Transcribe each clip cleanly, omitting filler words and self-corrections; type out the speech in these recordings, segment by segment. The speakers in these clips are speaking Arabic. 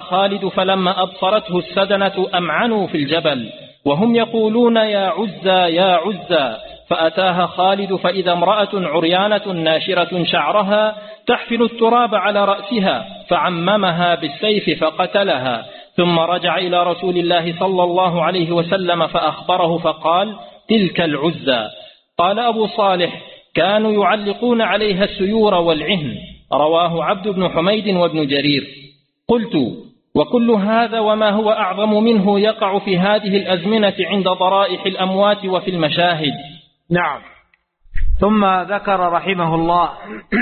خالد فلما أبصرته السدنة أمعنوا في الجبل وهم يقولون يا عزى يا عزى، فأتاها خالد فإذا امرأة عريانة ناشرة شعرها تحفل التراب على رأسها فعممها بالسيف فقتلها، ثم رجع إلى رسول الله صلى الله عليه وسلم فأخبره فقال تلك العزى. قال أبو صالح كانوا يعلقون عليها السيور والعهن. رواه عبد بن حميد وابن جرير. قلت وكل هذا وما هو أعظم منه يقع في هذه الأزمنة عند ضرائح الأموات وفي المشاهد. نعم. ثم ذكر رحمه الله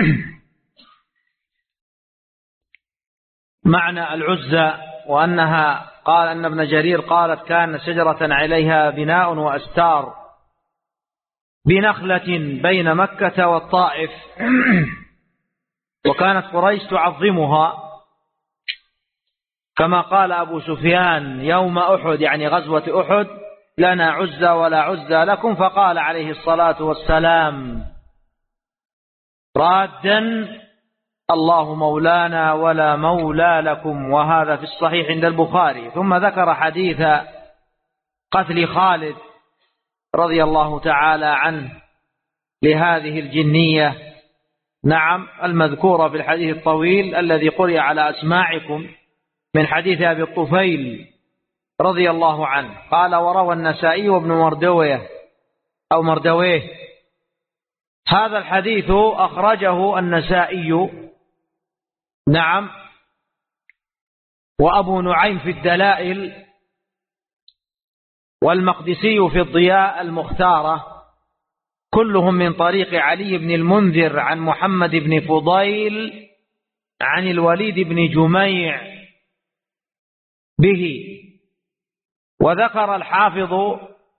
معنى العزى، وأنها قال أن ابن جرير قالت كان شجرة عليها بناء وأستار بنخلة بين مكة والطائف، وكانت قريش تعظمها كما قال أبو سفيان يوم أحد يعني غزوة أحد لنا عزى ولا عزى لكم، فقال عليه الصلاة والسلام رادا الله مولانا ولا مولى لكم، وهذا في الصحيح عند البخاري. ثم ذكر حديث قتل خالد رضي الله تعالى عنه لهذه الجنية، نعم المذكورة في الحديث الطويل الذي قرئ على أسماعكم من حديث أبي الطفيل رضي الله عنه. قال وروى النسائي وابن مردويه أو مردويه هذا الحديث أخرجه النسائي، نعم، وأبو نعيم في الدلائل، والمقدسي في الضياء المختارة، كلهم من طريق علي بن المنذر عن محمد بن فضيل عن الوليد بن جميع به. وذكر الحافظ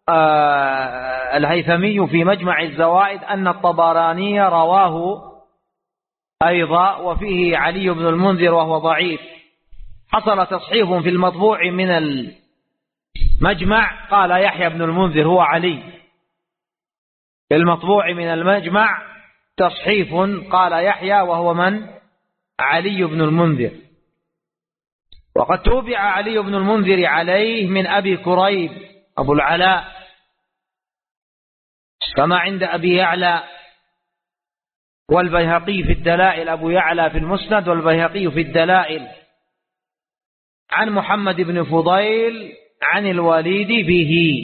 الهيثمي في مجمع الزوائد أن الطبراني رواه أيضا وفيه علي بن المنذر وهو ضعيف. حصل تصحيف في المطبوع من المجمع، قال يحيى بن المنذر هو علي، في المطبوع من المجمع تصحيف قال يحيى وهو من؟ علي بن المنذر. وقد توبع علي بن المنذر عليه من أبي كريب أبو العلاء كما عند أبي يعلى والبيهقي في الدلائل، أبو يعلى في المسند والبيهقي في الدلائل، عن محمد بن فضيل عن الوليد به.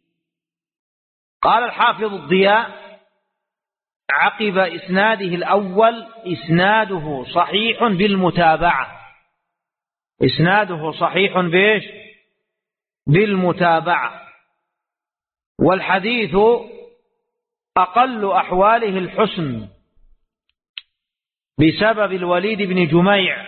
قال الحافظ الضياء عقب إسناده الأول إسناده صحيح بالمتابعة، إسناده صحيح بإيش؟ بالمتابعة. والحديث أقل أحواله الحسن بسبب الوليد بن جميع،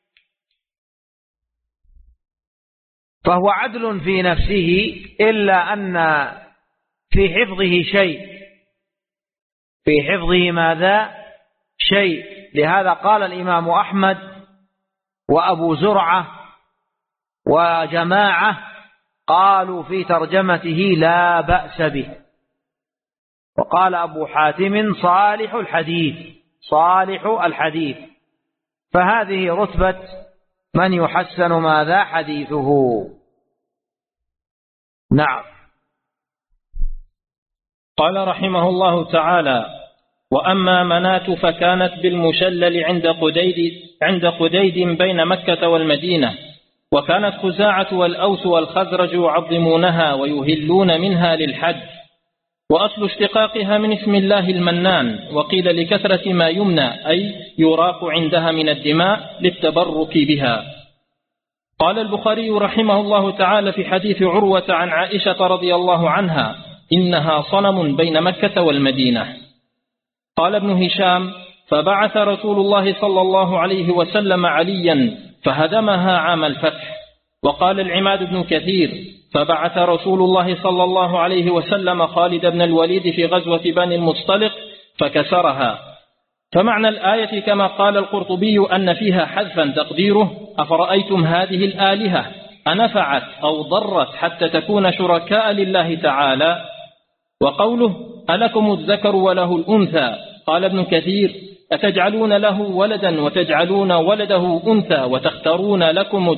فهو عدل في نفسه إلا أن في حفظه شيء، في حفظه ماذا؟ شيء. لهذا قال الإمام أحمد وأبو زرعة وجماعة قالوا في ترجمته لا بأس به. وقال أبو حاتم صالح الحديث، صالح الحديث. فهذه رتبة من يحسن ماذا؟ حديثه. نعم. قال رحمه الله تعالى وأما مناة فكانت بالمشلل عند قديد بين مكة والمدينة، وكانت خزاعة والأوس والخزرج يعظمونها ويهلون منها للحج، وأصل اشتقاقها من اسم الله المنان، وقيل لكثرة ما يمنى أي يراق عندها من الدماء للتبرك بها. قال البخاري رحمه الله تعالى في حديث عروة عن عائشة رضي الله عنها إنها صنم بين مكة والمدينة. قال ابن هشام فبعث رسول الله صلى الله عليه وسلم عليا فهدمها عام الفتح. وقال العماد بن كثير فبعث رسول الله صلى الله عليه وسلم خالد بن الوليد في غزوة بني المصطلق فكسرها. فمعنى الآية كما قال القرطبي أن فيها حذفا تقديره أفرأيتم هذه الآلهة أنفعت أو ضرت حتى تكون شركاء لله تعالى. وقوله ألكم الذكر وله الأنثى قال ابن كثير أتجعلون له ولدا وتجعلون ولده أنثى وتختارون لكم